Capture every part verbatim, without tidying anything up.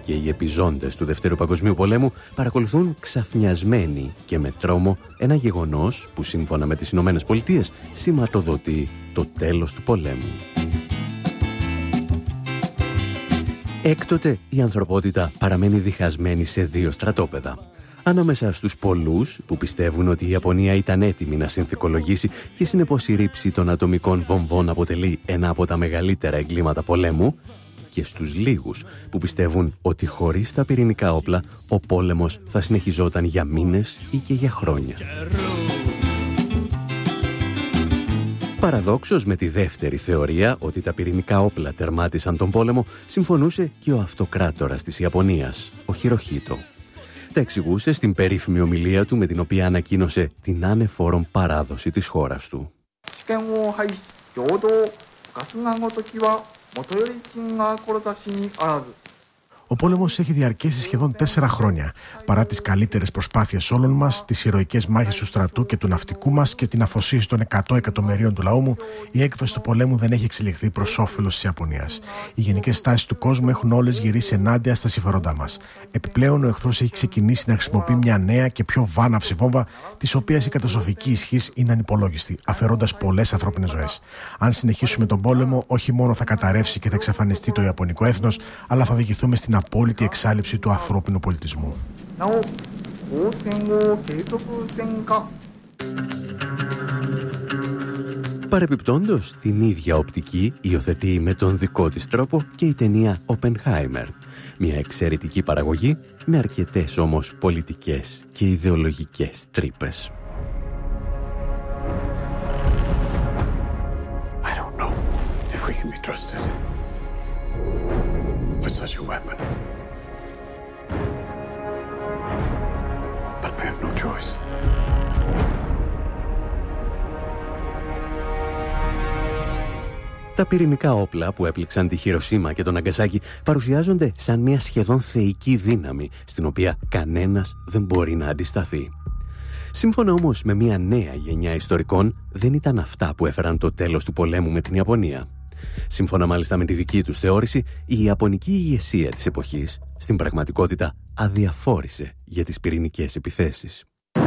και οι επιζώντες του Δευτέρου Παγκοσμίου Πολέμου παρακολουθούν ξαφνιασμένοι και με τρόμο ένα γεγονός που σύμφωνα με τις Ηνωμένες Πολιτείες σηματοδοτεί το τέλος του πολέμου. Έκτοτε η ανθρωπότητα παραμένει διχασμένη σε δύο στρατόπεδα. Ανάμεσα στους πολλούς που πιστεύουν ότι η Ιαπωνία ήταν έτοιμη να συνθηκολογήσει και συνεπώς η ρήψη των ατομικών βομβών αποτελεί ένα από τα μεγαλύτερα εγκλήματα πολέμου, και στους λίγους που πιστεύουν ότι χωρίς τα πυρηνικά όπλα ο πόλεμος θα συνεχιζόταν για μήνες ή και για χρόνια. Παραδόξως, με τη δεύτερη θεωρία ότι τα πυρηνικά όπλα τερμάτισαν τον πόλεμο, συμφωνούσε και ο αυτοκράτορας της Ιαπωνίας, ο Χιροχίτο. Τα εξηγούσε στην περίφημη ομιλία του με την οποία ανακοίνωσε την ανεφόρον παράδοση της χώρας του. Ο πόλεμος έχει διαρκέσει σχεδόν τέσσερα χρόνια. Παρά τις καλύτερες προσπάθειες όλων μας, τις ηρωικές μάχες του στρατού και του ναυτικού μας και την αφοσίωση των εκατό εκατομμυρίων του λαού μου, η έκβαση του πολέμου δεν έχει εξελιχθεί προς όφελος της Ιαπωνίας. Οι γενικές τάσεις του κόσμου έχουν όλες γυρίσει ενάντια στα συμφέροντά μας. Επιπλέον, ο εχθρός έχει ξεκινήσει να χρησιμοποιεί μια νέα και πιο βάναυση βόμβα, της οποίας η καταστροφική ισχύς είναι ανυπολόγιστη, αφαιρώντας πολλές ανθρώπινες ζωές. Αν συνεχίσουμε τον πόλεμο, όχι μόνο θα καταρρεύσει και θα εξαφανιστεί το ιαπωνικό έθνος, αλλά θα οδηγηθούμε στην απόλυτη εξάλειψη του ανθρώπινου πολιτισμού. Παρεπιπτόντως, την ίδια οπτική υιοθετεί με τον δικό της τρόπο και η ταινία Oppenheimer. Μια εξαιρετική παραγωγή με αρκετές όμως πολιτικές και ιδεολογικές τρύπες. I don't know if we can be trusted with such a weapon. But we have no choice. Τα πυρηνικά όπλα που έπληξαν τη Χιροσίμα και τον Ναγκασάκι παρουσιάζονται σαν μια σχεδόν θεϊκή δύναμη, στην οποία κανένας δεν μπορεί να αντισταθεί. Σύμφωνα όμως με μια νέα γενιά ιστορικών, δεν ήταν αυτά που έφεραν το τέλος του πολέμου με την Ιαπωνία. Σύμφωνα μάλιστα με τη δική τους θεώρηση, η ιαπωνική ηγεσία της εποχής στην πραγματικότητα αδιαφόρησε για τις πυρηνικές επιθέσεις.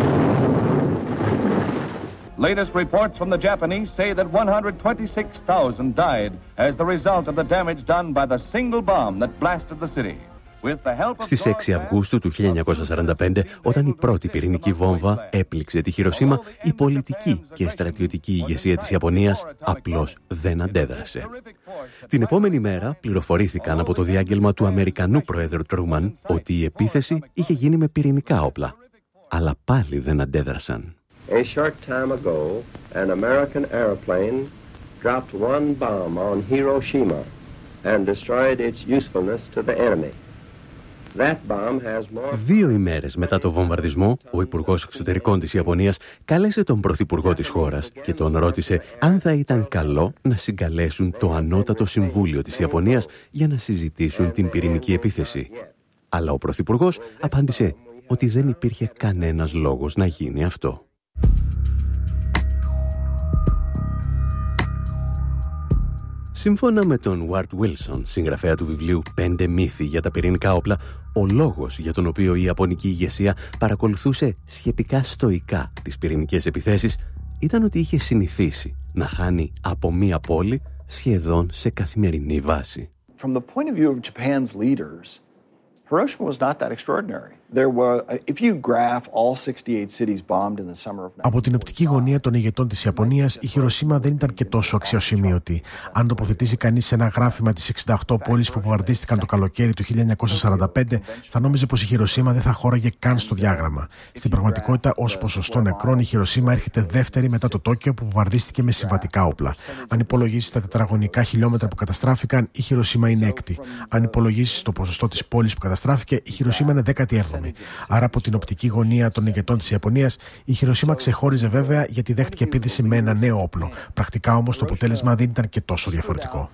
Latest reports from the Japanese say that one hundred twenty-six thousand died as the result of the damage done by the single bomb that blasted the city. Στις έξι Αυγούστου του χίλια εννιακόσια σαράντα πέντε, όταν η πρώτη πυρηνική βόμβα έπληξε τη Χιροσίμα, η πολιτική και στρατιωτική ηγεσία της Ιαπωνίας απλώς δεν αντέδρασε. Την επόμενη μέρα πληροφορήθηκαν από το διάγγελμα του Αμερικανού Προέδρου Τρούμαν ότι η επίθεση είχε γίνει με πυρηνικά όπλα. Αλλά πάλι δεν αντέδρασαν. A short time ago, an American airplane dropped one bomb on Hiroshima and destroyed its usefulness to the enemy. That bomb has more... Δύο ημέρες μετά το βομβαρδισμό, ο Υπουργός Εξωτερικών της Ιαπωνίας κάλεσε τον Πρωθυπουργό της χώρας και τον ρώτησε αν θα ήταν καλό να συγκαλέσουν το Ανώτατο Συμβούλιο της Ιαπωνίας για να συζητήσουν την πυρηνική επίθεση. Αλλά ο Πρωθυπουργός απάντησε ότι δεν υπήρχε κανένας λόγος να γίνει αυτό. Σύμφωνα με τον Ward Wilson, συγγραφέα του βιβλίου «Πέντε μύθοι για τα πυρηνικά όπλα», ο λόγος για τον οποίο η ιαπωνική ηγεσία παρακολουθούσε σχετικά στοικά τις πυρηνικές επιθέσεις ήταν ότι είχε συνηθίσει να χάνει από μία πόλη σχεδόν σε καθημερινή βάση. From the point of view of Japan's leaders, Hiroshima was not that extraordinary. There were, if you graph all sixty-eight cities bombed in the summer of... Από την οπτική γωνία των ηγετών της Ιαπωνίας, η Χιροσίμα δεν ήταν και τόσο αξιοσημείωτη. Αν τοποθετήσει κανείς σε ένα γράφημα τις εξήντα οκτώ πόλεις που βομβαρδίστηκαν το καλοκαίρι του χίλια εννιακόσια σαράντα πέντε, θα νόμιζε πως η Χιροσίμα δεν θα χώραγε καν στο διάγραμμα. Στην πραγματικότητα, ως ποσοστό νεκρών, η Χιροσίμα έρχεται δεύτερη μετά το Τόκιο που βομβαρδίστηκε με συμβατικά όπλα. Αν υπολογίσεις τα τετραγωνικά χιλιόμετρα που καταστράφηκαν, η Χιροσίμα είναι έκτη. Αν υπολογίσεις το ποσοστό της πόλης που καταστράφηκε, η Χιροσίμα είναι δέκατη έβδομη. Άρα, από την οπτική γωνία των ηγετών της Ιαπωνίας, η Χιροσίμα ξεχώριζε βέβαια γιατί δέχτηκε επίθεση με ένα νέο όπλο. Πρακτικά όμως το αποτέλεσμα δεν ήταν και τόσο διαφορετικό.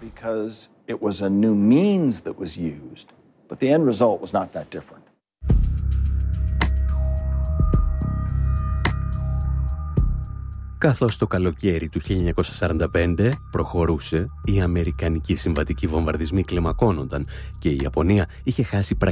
Καθώς το καλοκαίρι του χίλια εννιακόσια σαράντα πέντε προχωρούσε, οι αμερικανικοί συμβατικοί βομβαρδισμοί κλιμακώνονταν και η Ιαπωνία είχε χάσει